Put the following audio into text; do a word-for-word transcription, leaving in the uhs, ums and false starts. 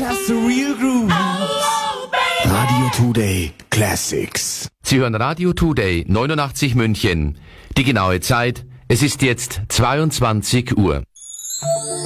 hast du Real Grooves. Radio Today Classics. Sie hören Radio Today neunundachtzig München. Die genaue Zeit, es ist jetzt zweiundzwanzig Uhr.